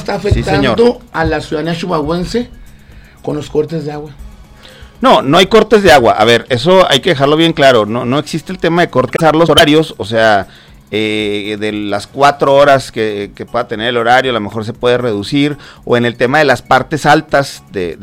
está afectando a la ciudadanía chihuahuense con los cortes de agua? No hay cortes de agua. A ver, eso hay que dejarlo bien claro. No existe el tema de cortar los horarios, o sea, de las 4 horas que pueda tener el horario, a lo mejor se puede reducir, o en el tema de las partes altas de